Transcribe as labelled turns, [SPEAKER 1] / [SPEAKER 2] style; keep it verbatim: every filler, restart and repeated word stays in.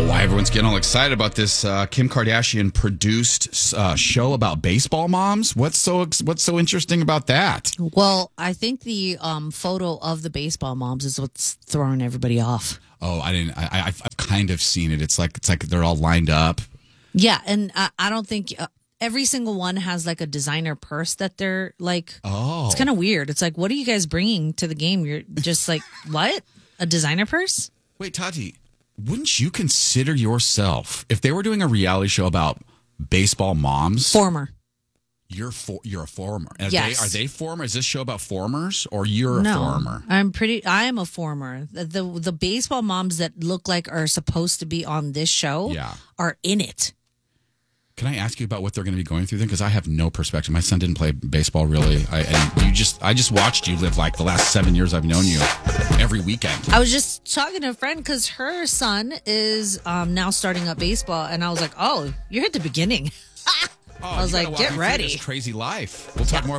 [SPEAKER 1] know why everyone's getting all excited about this uh, Kim Kardashian produced uh, show about baseball moms. What's so what's so interesting about that?
[SPEAKER 2] Well, I think the um, photo of the baseball moms is what's throwing everybody off.
[SPEAKER 1] Oh, I didn't. I, I, I've kind of seen it. It's like it's like they're all lined up.
[SPEAKER 2] Yeah, and I, I don't think uh, every single one has like a designer purse that they're like.
[SPEAKER 1] Oh,
[SPEAKER 2] it's kind of weird. It's like, what are you guys bringing to the game? You're just like, what? A designer purse?
[SPEAKER 1] Wait, Tati, wouldn't you consider yourself, if they were doing a reality show about baseball moms?
[SPEAKER 2] Former.
[SPEAKER 1] You're for, you're a former. Are
[SPEAKER 2] Yes.
[SPEAKER 1] They, are they former? Is this show about formers or you're a
[SPEAKER 2] no,
[SPEAKER 1] former?
[SPEAKER 2] I'm pretty. I am a former. The, the the baseball moms that look like are supposed to be on this show
[SPEAKER 1] Yeah.
[SPEAKER 2] are in it.
[SPEAKER 1] Can I ask you about what they're going to be going through then? Because I have no perspective. My son didn't play baseball really. I, and you just, I just watched you live like the last seven years I've known you every weekend.
[SPEAKER 2] I was just talking to a friend because her son is um, now starting up baseball, and I was like, "Oh, you're at the beginning."
[SPEAKER 1] Oh,
[SPEAKER 2] I was
[SPEAKER 1] you gotta
[SPEAKER 2] like,
[SPEAKER 1] walk
[SPEAKER 2] "Get
[SPEAKER 1] me through
[SPEAKER 2] ready."
[SPEAKER 1] this crazy life. We'll talk more about